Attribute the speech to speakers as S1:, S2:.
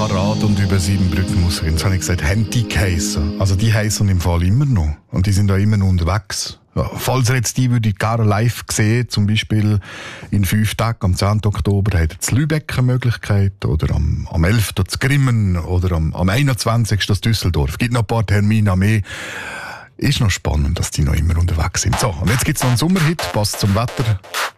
S1: Rad und über Siebenbrücken muss ich. Jetzt habe ich gesagt, haben die geheissen. Also die heissen im Fall immer noch. Und die sind auch immer noch unterwegs. Ja, falls ihr jetzt die würde gerne live sehen, zum Beispiel in 5 Tagen, am 10. Oktober, habt ihr zu Lübeck eine Möglichkeit, oder am 11. zu Grimmen, oder am 21. zu Düsseldorf. Es gibt noch ein paar Termine mehr. Ist noch spannend, dass die noch immer unterwegs sind. So, und jetzt gibt es noch einen Sommerhit, passt zum Wetter.